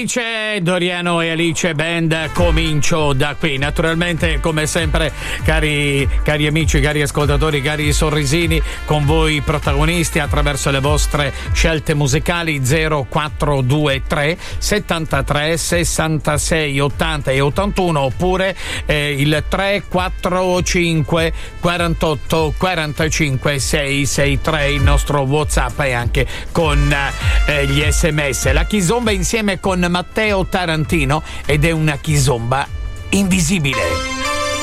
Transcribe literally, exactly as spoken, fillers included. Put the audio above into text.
Alice, Doriano e Alice Band, comincio da qui. Naturalmente, come sempre, cari, cari amici, cari ascoltatori, cari sorrisini, con voi protagonisti attraverso le vostre scelte musicali. Zero quattro due tre settantatré sessantasei ottanta e ottantuno, oppure eh, il tre quattro cinque quarantotto quarantacinque seicentosessantatré, il nostro WhatsApp, e anche con eh, gli sms. La Kizomba insieme con Matteo Tarantino, ed è una Kizomba invisibile.